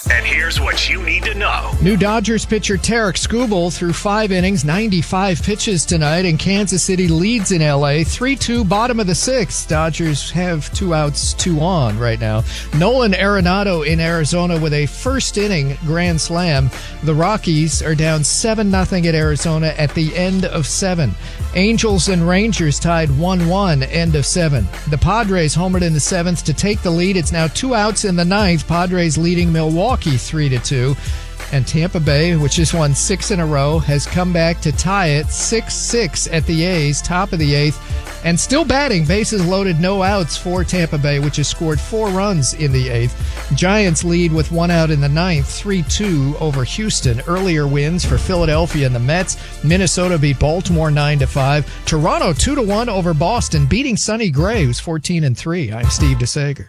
And here's what you need to know. New Dodgers pitcher Tarik Skubal threw 5 innings, 95 pitches tonight, and Kansas City leads in L.A. 3-2, bottom of the 6th. Dodgers have 2 outs, 2 on right now. Nolan Arenado in Arizona with a first-inning grand slam. The Rockies are down 7-0 at Arizona at the end of 7. Angels and Rangers tied 1-1, end of 7. The Padres homered in the 7th to take the lead. It's now 2 outs in the 9th. Padres leading Milwaukee 3-2. And Tampa Bay, which has won 6 in a row, has come back to tie it 6-6 at the A's, top of the 8th. And still batting, bases loaded, no outs for Tampa Bay, which has scored 4 runs in the 8th. Giants lead with 1 out in the 9th, 3-2 over Houston. Earlier wins for Philadelphia and the Mets. Minnesota beat Baltimore 9-5. Toronto 2-1 over Boston, beating Sonny Gray, who's 14-3. I'm Steve DeSager.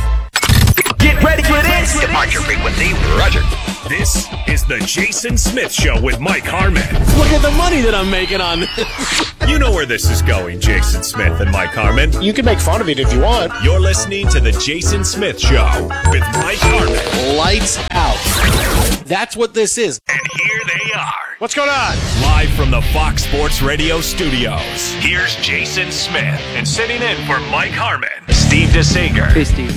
Get ready for this. Departure frequency, Roger. This is the Jason Smith Show with Mike Harmon. Look at the money that I'm making on this. You know where this is going, Jason Smith and Mike Harmon. You can make fun of it if you want. You're listening to the Jason Smith Show with Mike Harmon. Lights out. That's what this is. And here they are. What's going on? Live from the Fox Sports Radio studios, here's Jason Smith. And sitting in for Mike Harmon, Steve DeSager. Hey, Steve.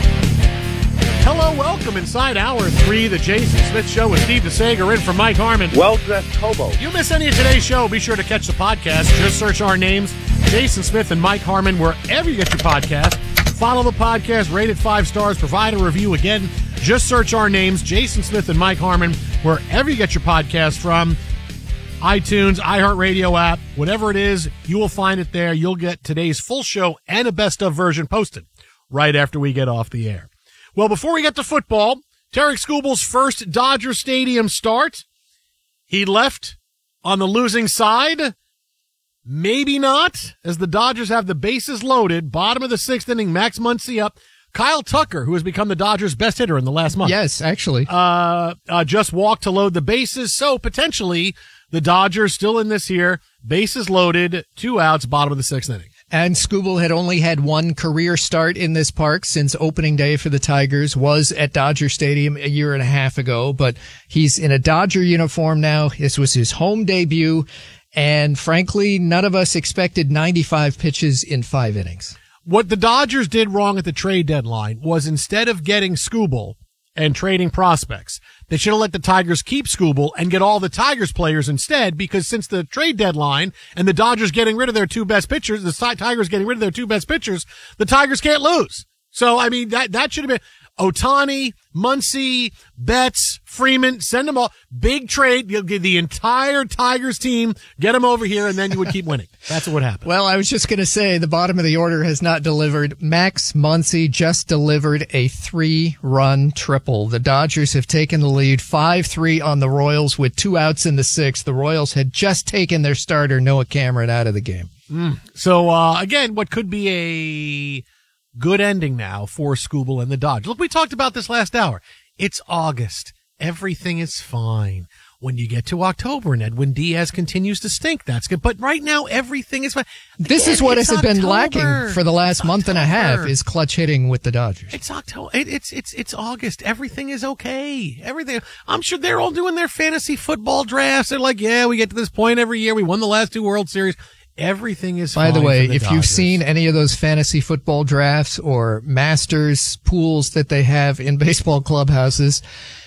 Hello, welcome inside Hour 3, the Jason Smith Show with Steve DeSager in for Mike Harmon. Well-dressed hobo. You miss any of today's show, be sure to catch the podcast. Just search our names, Jason Smith and Mike Harmon, wherever you get your podcast. Follow the podcast, rate it 5 stars, provide a review. Again, just search our names, Jason Smith and Mike Harmon, wherever you get your podcast from. iTunes, iHeartRadio app, whatever it is, you will find it there. You'll get today's full show and a best-of version posted right after we get off the air. Well, before we get to football, Tarik Skubal's first Dodger Stadium start. He left on the losing side. Maybe not, as the Dodgers have the bases loaded. Bottom of the 6th inning, Max Muncy up. Kyle Tucker, who has become the Dodgers' best hitter in the last month. Yes, actually. Just walked to load the bases. So potentially the Dodgers still in this here. Bases loaded, 2 outs, bottom of the 6th inning. And Skubal had only had 1 career start in this park since opening day for the Tigers was at Dodger Stadium a year and a half ago, but he's in a Dodger uniform now. This was his home debut, and frankly, none of us expected 95 pitches in 5 innings. What the Dodgers did wrong at the trade deadline was instead of getting Skubal and trading prospects, they should have let the Tigers keep Skubal and get all the Tigers players instead, because since the trade deadline and the Dodgers getting rid of their 2 best pitchers, the Tigers getting rid of their 2 best pitchers, the Tigers can't lose. So, I mean, that should have been Ohtani, Muncy, Betts, Freeman, send them all. Big trade. You'll get the entire Tigers team, get them over here, and then you would keep winning. That's what would happen. Well, I was just going to say the bottom of the order has not delivered. Max Muncy just delivered a 3-run triple. The Dodgers have taken the lead 5-3 on the Royals with 2 outs in the 6th. The Royals had just taken their starter, Noah Cameron, out of the game. So, again, what could be a good ending now for Skubal and the Dodgers. Look, we talked about this last hour. It's August. Everything is fine. When you get to October and Edwin Diaz continues to stink, that's good. But right now, everything is fine. This is what has been lacking for the last month and a half is clutch hitting with the Dodgers. It's October. It's August. Everything is okay. Everything. I'm sure they're all doing their fantasy football drafts. They're like, yeah, we get to this point every year. We won the last 2 World Series. Everything is fine. By the way, if Dodgers. you've seen any of those fantasy football drafts or Masters pools that they have in baseball clubhouses,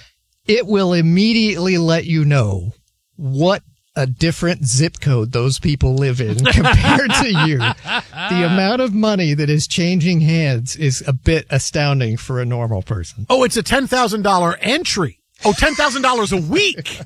it will immediately let you know what a different zip code those people live in compared to you. The amount of money that is changing hands is a bit astounding for a normal person. Oh, it's a $10,000 entry. Oh, $10,000 a week.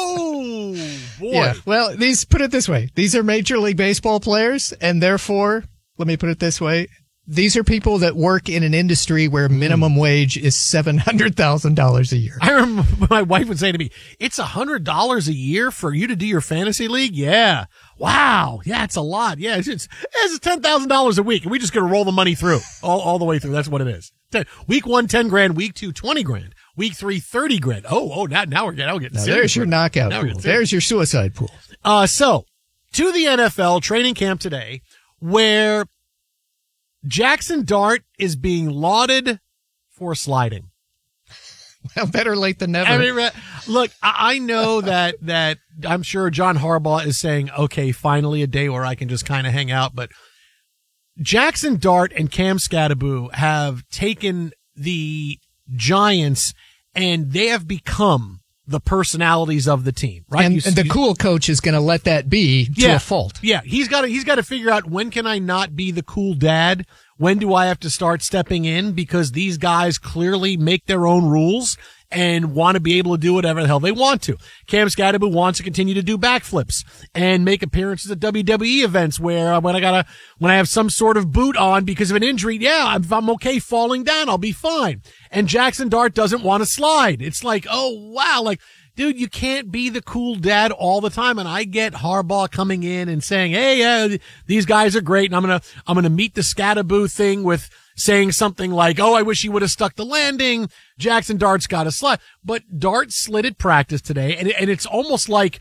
Oh, boy. Yeah. Well, put it this way. These are Major League Baseball players, and therefore, let me put it this way. These are people that work in an industry where minimum wage is $700,000 a year. I remember my wife would say to me, it's $100 a year for you to do your fantasy league? Yeah. Wow. Yeah, it's a lot. Yeah, it's $10,000 a week, and we just going to roll the money through, all the way through. That's what it is. Week 1, 10 grand. Week 2, 20 grand. Week 3, 30 grand. Now we're getting serious. There's your knockout pool. There's your suicide pool. So, to the NFL training camp today, where Jackson Dart is being lauded for sliding. Well, better late than never. I mean, look, I know that I'm sure John Harbaugh is saying, okay, finally a day where I can just kind of hang out. But Jackson Dart and Cam Skattebo have taken the Giants and they have become the personalities of the team, right? And the cool coach is going to let that be to a fault. Yeah, he's got to figure out, when can I not be the cool dad? When do I have to start stepping in? Because these guys clearly make their own rules and want to be able to do whatever the hell they want to. Cam Skattebo wants to continue to do backflips and make appearances at WWE events where when I have some sort of boot on because of an injury, I'm okay falling down, I'll be fine. And Jackson Dart doesn't want to slide. It's like, oh wow, like, dude, you can't be the cool dad all the time. And I get Harbaugh coming in and saying, hey, these guys are great. And I'm going to meet the Skattebo thing with saying something like, oh, I wish he would have stuck the landing. Jackson Dart's got to slide. But Dart slid at practice today. And it's almost like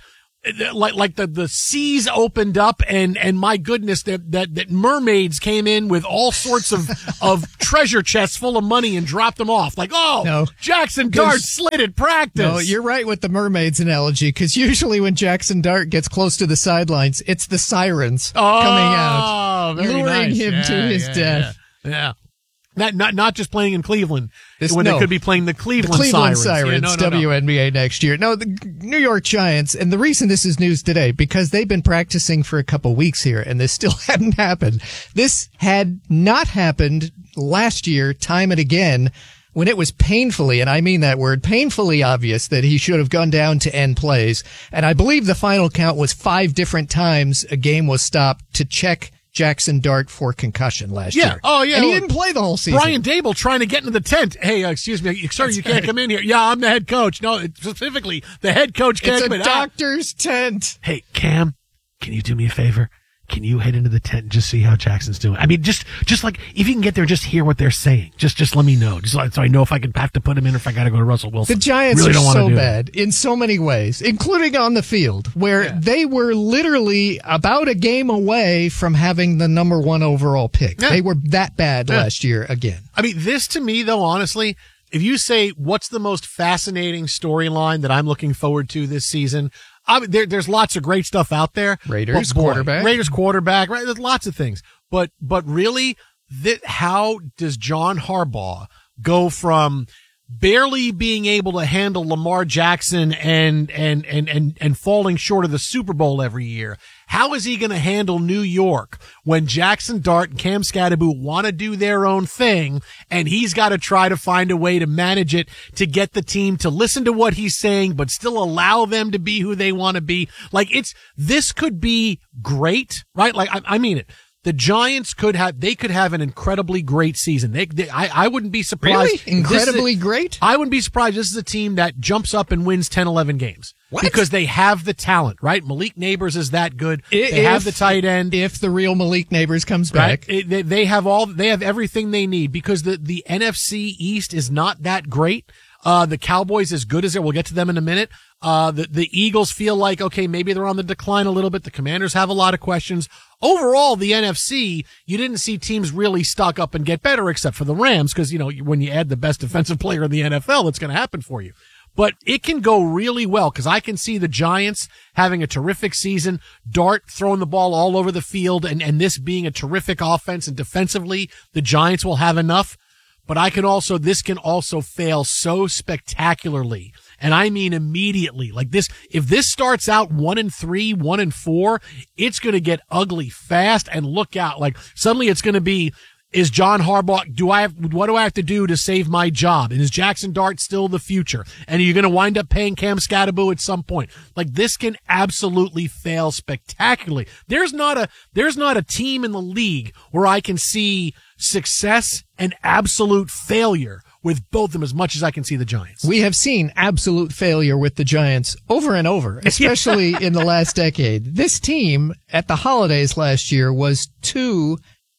the seas opened up and my goodness, that mermaids came in with all sorts of treasure chests full of money and dropped them off. Like, oh, no, Jackson Dart slid at practice. No, you're right with the mermaids analogy, because usually when Jackson Dart gets close to the sidelines, it's the sirens coming out, luring him to his death. Yeah. Not just playing in Cleveland they could be playing the Cleveland Sirens. WNBA next year. No, the New York Giants, and the reason this is news today, because they've been practicing for a couple weeks here, and this still hadn't happened. This had not happened last year, time and again, when it was painfully, and I mean that word, painfully obvious that he should have gone down to end plays. And I believe the final count was 5 different times a game was stopped to check Jackson Dart for concussion last year. Oh, yeah. And he didn't play the whole season. Brian Dable trying to get into the tent. Hey, excuse me, sir, you can't come in here. Yeah, I'm the head coach. No, specifically, the head coach can't come in. It's a doctor's tent. Hey, Cam, can you do me a favor? Can you head into the tent and just see how Jackson's doing? I mean, just like, if you can get there, just hear what they're saying. Just let me know. Just so I know if I have to put him in or if I got to go to Russell Wilson. The Giants really are so bad in so many ways, including on the field, where they were literally about a game away from having the number 1 overall pick. They were that bad last year again. I mean, this to me, though, honestly, if you say, what's the most fascinating storyline that I'm looking forward to this season? There's lots of great stuff out there. Raiders quarterback, right? There's lots of things. But really, how does John Harbaugh go from barely being able to handle Lamar Jackson and falling short of the Super Bowl every year? How is he going to handle New York when Jackson Dart and Cam Skattebo want to do their own thing and he's got to try to find a way to manage it to get the team to listen to what he's saying but still allow them to be who they want to be? Like, this could be great, right? Like, I mean it. The Giants could have an incredibly great season. I wouldn't be surprised. Really? Incredibly great? I wouldn't be surprised. This is a team that jumps up and wins 10, 11 games. What? Because they have the talent, right? Malik Neighbors is that good. They have the tight end. If the real Malik Neighbors comes back. Right? They have everything they need because the NFC East is not that great. The Cowboys as good as it. We'll get to them in a minute. The Eagles feel like, okay, maybe they're on the decline a little bit. The Commanders have a lot of questions. Overall, the NFC, you didn't see teams really stock up and get better except for the Rams because, when you add the best defensive player in the NFL, it's going to happen for you. But it can go really well because I can see the Giants having a terrific season, Dart throwing the ball all over the field, and this being a terrific offense, and defensively, the Giants will have enough. But this can also fail so spectacularly. And I mean immediately. Like this, if this starts out 1-3, 1-4, it's going to get ugly fast, and look out. Like suddenly it's going to be, is John Harbaugh, what do I have to do to save my job? And is Jackson Dart still the future? And are you going to wind up paying Cam Skattebo at some point? Like this can absolutely fail spectacularly. There's not a team in the league where I can see success and absolute failure with both of them as much as I can see the Giants. We have seen absolute failure with the Giants over and over, especially in the last decade. This team at the holidays last year was 2-13.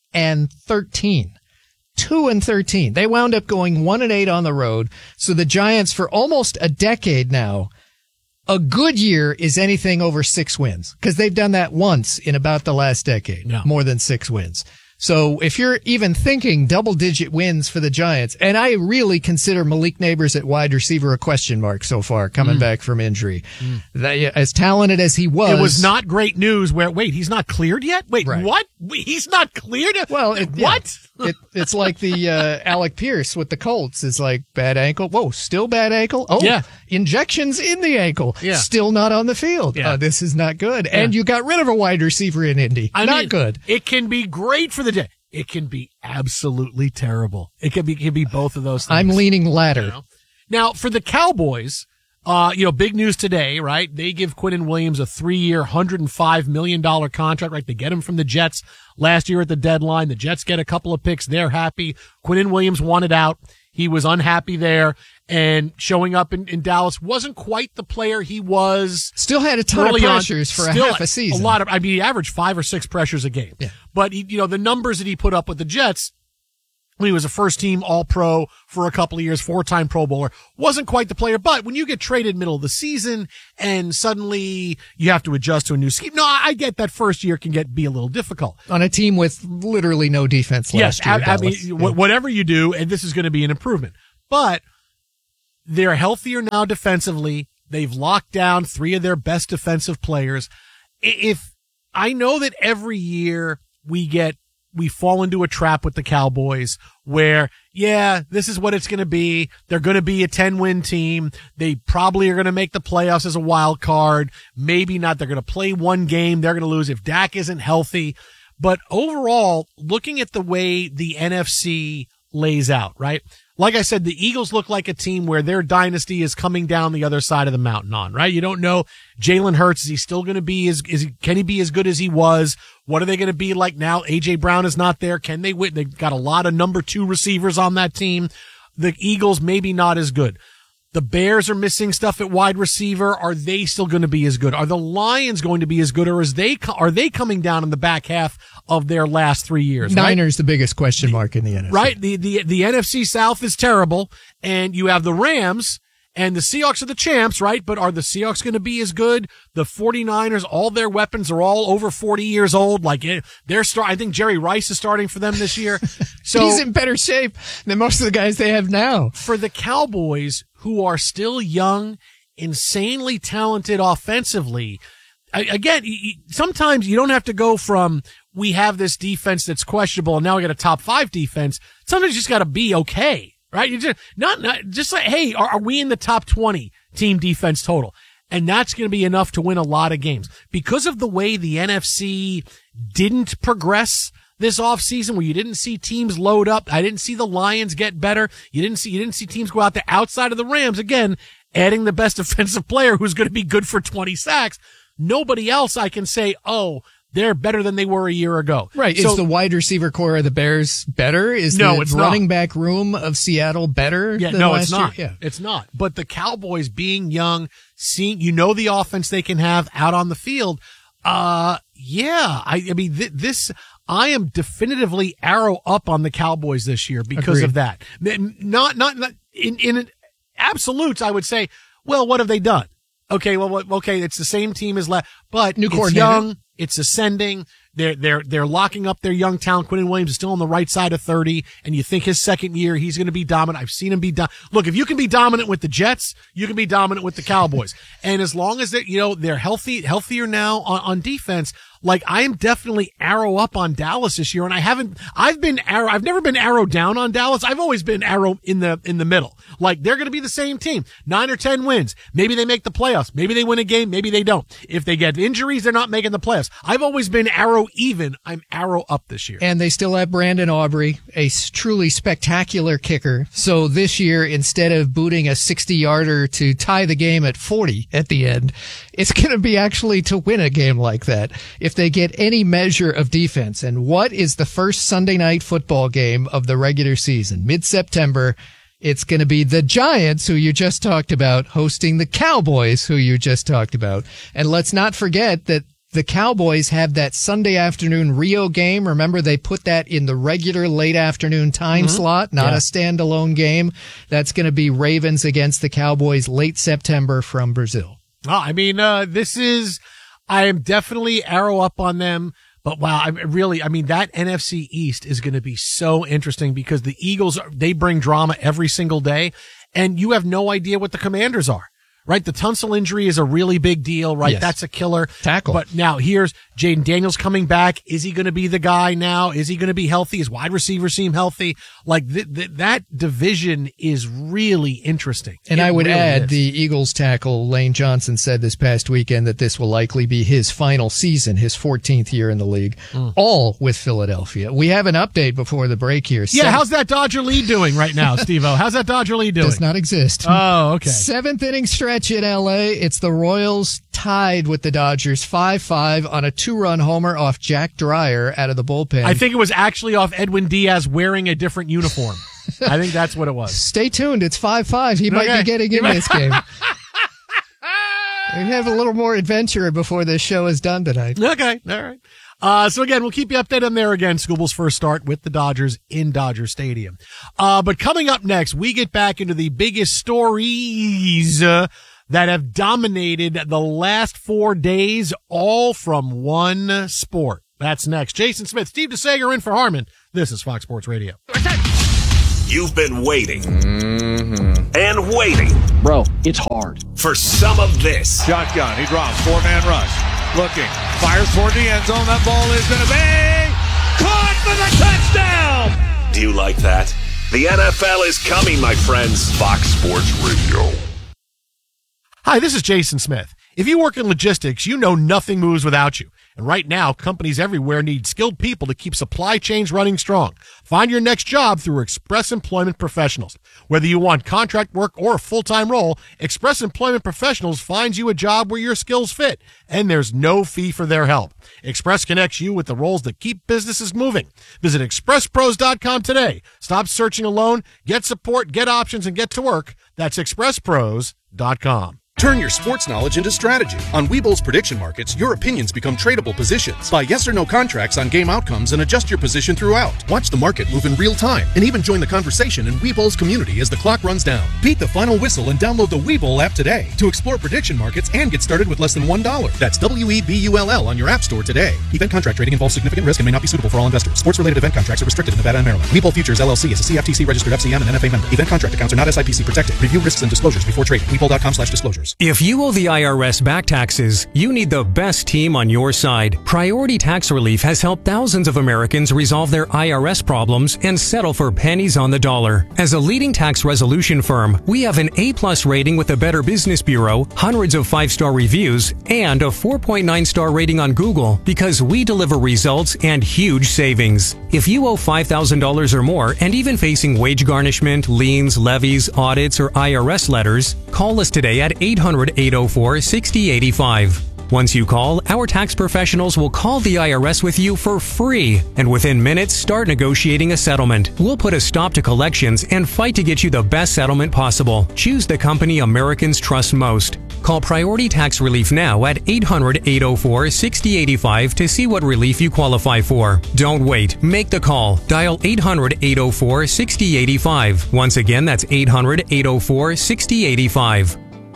2-13. They wound up going 1-8 on the road. So the Giants, for almost a decade now, a good year is anything over 6 wins because they've done that once in about the last decade, more than 6 wins. So if you're even thinking double-digit wins for the Giants, and I really consider Malik Neighbors at wide receiver a question mark so far, coming back from injury. As talented as he was. It was not great news where, wait, he's not cleared yet? Wait, Right. what? He's not cleared? Well, what? It's like the Alec Pierce with the Colts. It's like bad ankle. Whoa, still bad ankle? Oh, Yeah. Injections in the ankle. Yeah. Still not on the field. Yeah. This is not good. Yeah. And you got rid of a wide receiver in Indy. I Not mean, good. It can be great for the Jets. It can be absolutely terrible. It can be both of those things. I'm leaning latter. Now, for the Cowboys, big news today, right? They give Quinnen Williams a 3-year, $105 million contract, right? They get him from the Jets last year at the deadline. The Jets get a couple of picks. They're happy. Quinnen Williams wanted out. He was unhappy there, and showing up in Dallas wasn't quite the player he was. Still had a ton of early on. pressures for Still half a season. A lot of, he averaged 5 or 6 pressures a game. Yeah. But the numbers that he put up with the Jets, when he was a first-team All-Pro for a couple of years, 4-time Pro Bowler, wasn't quite the player. But when you get traded middle of the season and suddenly you have to adjust to a new scheme, no, I get that first year can be a little difficult. On a team with literally no defense last year. I mean, whatever you do, and this is going to be an improvement. But they're healthier now defensively. They've locked down 3 of their best defensive players. If I know that every year we fall into a trap with the Cowboys where, this is what it's going to be. They're going to be a 10-win team. They probably are going to make the playoffs as a wild card. Maybe not. They're going to play one game. They're going to lose if Dak isn't healthy. But overall, looking at the way the NFC lays out, right? Like I said, the Eagles look like a team where their dynasty is coming down the other side of the mountain on, right? You don't know Jalen Hurts. Is he still going to be can he be as good as he was? What are they going to be like now? AJ Brown is not there. Can they win? They've got a lot of number 2 receivers on that team. The Eagles maybe not as good. The Bears are missing stuff at wide receiver. Are they still going to be as good? Are the Lions going to be as good, or are they coming down in the back half of their last 3 years? Niners the biggest question mark in the NFC. Right? The NFC South is terrible, and you have the Rams, and the Seahawks are the champs, right? But are the Seahawks going to be as good? The 49ers, all their weapons are all over 40 years old. Like I think Jerry Rice is starting for them this year. So he's in better shape than most of the guys they have now. For the Cowboys, who are still young, insanely talented offensively, again, sometimes you don't have to go from we have this defense that's questionable and now we got a top 5 defense. Sometimes you just got to be okay, right? You just not just like, hey, are we in the top 20 team defense total? And that's going to be enough to win a lot of games because of the way the NFC didn't progress this offseason, where you didn't see teams load up. I didn't see the Lions get better. You didn't see teams go out there outside of the Rams. Again, adding the best defensive player who's going to be good for 20 sacks. Nobody else I can say, they're better than they were a year ago. Right. So, is the wide receiver core of the Bears better? Is the running back room of Seattle better than last it's not. year? Yeah. It's not. But the Cowboys being young, seeing, the offense they can have out on the field. I am definitively arrow up on the Cowboys this year because Agreed. of that. Not in absolutes, I would say, well, what have they done? Okay, it's the same team as last, but New it's coordinator. young, it's ascending. They're locking up their young talent. Quinnen Williams is still on the right side of 30, and you think his second year he's going to be dominant. I've seen him be Look, if you can be dominant with the Jets, you can be dominant with the Cowboys. And as long as they're healthier now on defense. Like, I am definitely arrow up on Dallas this year, and I've never been arrow down on Dallas. I've always been arrow in the middle. Like, they're going to be the same team. 9 or 10 wins. Maybe they make the playoffs. Maybe they win a game. Maybe they don't. If they get injuries, they're not making the playoffs. I've always been arrow even. I'm arrow up this year. And they still have Brandon Aubrey, a truly spectacular kicker. So this year, instead of booting a 60-yarder to tie the game at 40 at the end, it's going to be actually to win a game like that if they get any measure of defense. And what is the first Sunday night football game of the regular season? Mid-September, it's going to be the Giants, who you just talked about, hosting the Cowboys, who you just talked about. And let's not forget that the Cowboys have that Sunday afternoon Rio game. Remember, they put that in the regular late afternoon time slot, not a standalone game. That's going to be Ravens against the Cowboys late September from Brazil. I am definitely arrow up on them, But wow, that NFC East is going to be so interesting because the Eagles, they bring drama every single day, and you have no idea what the Commanders are. Right? The Tunsil injury is a really big deal, right? Yes. That's a killer. Tackle. But now here's Jaden Daniels coming back. Is he going to be the guy now? Is he going to be healthy? His wide receivers seem healthy. Like that division is really interesting. And I would add the Eagles tackle Lane Johnson said this past weekend that this will likely be his final season, his 14th year in the league, all with Philadelphia. We have an update before the break here. Yeah, how's that Dodger lead doing right now, Steve-O? How's that Dodger lead doing? Does not exist. Oh, okay. 7th inning stretch in LA. It's the Royals tied with the Dodgers 5-5 on a 2-run homer off Jack Dreyer out of the bullpen. I think it was actually off Edwin Diaz wearing a different uniform. I think that's what it was. Stay tuned. It's 5-5. He might be getting in this game. We have a little more adventure before this show is done tonight. Okay. All right. So again, we'll keep you updated on there again. Scooble's first start with the Dodgers in Dodger Stadium. But coming up next, we get back into the biggest stories that have dominated the last 4 days, all from one sport. That's next. Jason Smith, Steve DeSager in for Harmon. This is Fox Sports Radio. You've been waiting and waiting. Bro, it's hard. For some of this. Shotgun. He drops. 4-man rush. Looking. Fires toward the end zone. That ball is going to be caught for the touchdown. Do you like that? The NFL is coming, my friends. Fox Sports Radio. Hi, this is Jason Smith. If you work in logistics, you know nothing moves without you. And right now, companies everywhere need skilled people to keep supply chains running strong. Find your next job through Express Employment Professionals. Whether you want contract work or a full-time role, Express Employment Professionals finds you a job where your skills fit, and there's no fee for their help. Express connects you with the roles that keep businesses moving. Visit expresspros.com today. Stop searching alone, get support, get options, and get to work. That's expresspros.com. Turn your sports knowledge into strategy. On Webull's prediction markets, your opinions become tradable positions. Buy yes or no contracts on game outcomes and adjust your position throughout. Watch the market move in real time and even join the conversation in Webull's community as the clock runs down. Beat the final whistle and download the Webull app today to explore prediction markets and get started with less than $1. That's WEBULL on your app store today. Event contract trading involves significant risk and may not be suitable for all investors. Sports-related event contracts are restricted in Nevada and Maryland. Webull Futures LLC is a CFTC registered FCM and NFA member. Event contract accounts are not SIPC protected. Review risks and disclosures before trading. Webull.com/disclosures. If you owe the IRS back taxes, you need the best team on your side. Priority Tax Relief has helped thousands of Americans resolve their IRS problems and settle for pennies on the dollar. As a leading tax resolution firm, we have an A+ rating with the Better Business Bureau, hundreds of 5-star reviews, and a 4.9-star rating on Google because we deliver results and huge savings. If you owe $5,000 or more and even facing wage garnishment, liens, levies, audits, or IRS letters, call us today at 800-804-6085. Once you call, our tax professionals will call the IRS with you for free, and within minutes start negotiating a settlement. We'll put a stop to collections and fight to get you the best settlement possible. Choose the company Americans trust most. Call Priority Tax Relief now at 800-804-6085 to see what relief you qualify for. Don't wait. Make the call. Dial 800-804-6085. Once again, that's 800-804-6085.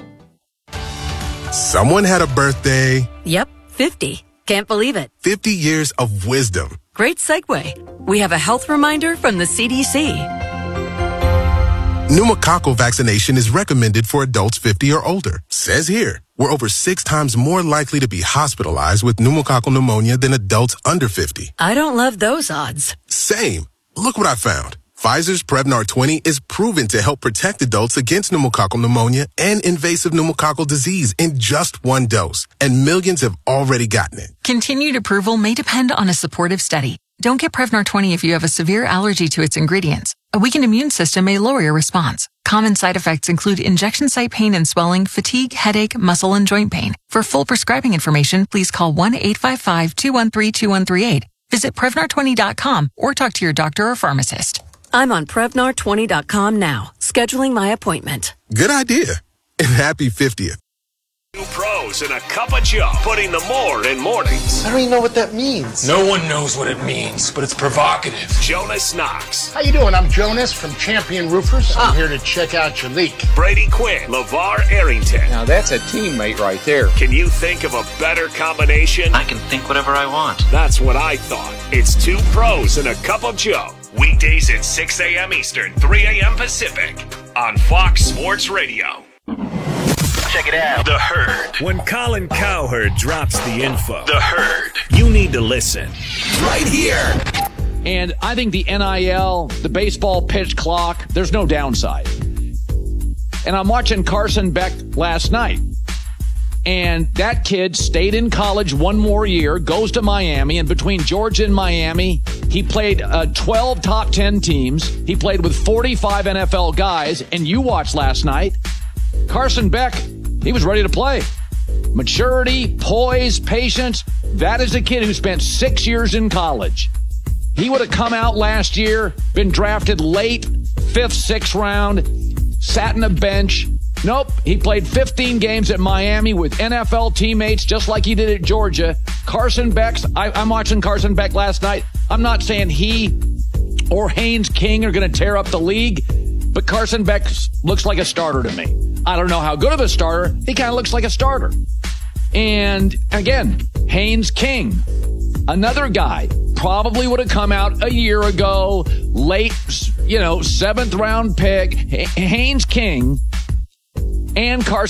Someone had a birthday. Yep, 50. Can't believe it. 50 years of wisdom. Great segue. We have a health reminder from the CDC. Pneumococcal vaccination is recommended for adults 50 or older. Says here, we're over 6 times more likely to be hospitalized with pneumococcal pneumonia than adults under 50. I don't love those odds. Same. Look what I found. Pfizer's Prevnar 20 is proven to help protect adults against pneumococcal pneumonia and invasive pneumococcal disease in just 1 dose. And millions have already gotten it. Continued approval may depend on a supportive study. Don't get Prevnar 20 if you have a severe allergy to its ingredients. A weakened immune system may lower your response. Common side effects include injection site pain and swelling, fatigue, headache, muscle, and joint pain. For full prescribing information, please call 1-855-213-2138. Visit Prevnar20.com or talk to your doctor or pharmacist. I'm on Prevnar20.com now, scheduling my appointment. Good idea. And happy 50th. New Pro pros and a cup of Joe, putting the more in mornings. I don't even know what that means. No one knows what it means, but it's provocative. Jonas Knox. How you doing? I'm Jonas from Champion Roofers. I'm here to check out your leak. Brady Quinn. LeVar Arrington. Now that's a teammate right there. Can you think of a better combination? I can think whatever I want. That's what I thought. It's two pros and a cup of Joe. Weekdays at 6 a.m. Eastern, 3 a.m. Pacific on Fox Sports Radio. Check it out. The Herd. When Colin Cowherd drops the info, The Herd, you need to listen. Right here. And I think the NIL, the baseball pitch clock, there's no downside. And I'm watching Carson Beck last night. And that kid stayed in college one more year, goes to Miami, and between Georgia and Miami, he played 12 top 10 teams. He played with 45 NFL guys, and you watched last night. Carson Beck, he was ready to play. Maturity, poise, patience, that is a kid who spent 6 years in college. He would have come out last year, been drafted late, 5th, 6th round, sat in a bench. Nope, he played 15 games at Miami with NFL teammates just like he did at Georgia. Carson Beck's, I'm watching Carson Beck last night. I'm not saying he or Haynes King are going to tear up the league, but Carson Beck looks like a starter to me. I don't know how good of a starter. He kind of looks like a starter. And again, Haynes King, another guy, probably would have come out a year ago, late, 7th round pick. Haynes King and Carson